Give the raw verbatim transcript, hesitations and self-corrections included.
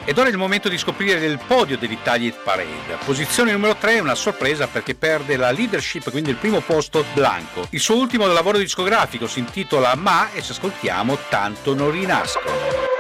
Ed ora è il momento di scoprire il podio dell'Italia Hit Parade. Posizione numero tre è una sorpresa perché perde la leadership, quindi il primo posto, Blanco. Il suo ultimo lavoro discografico si intitola Ma e ci ascoltiamo Tanto non rinasco.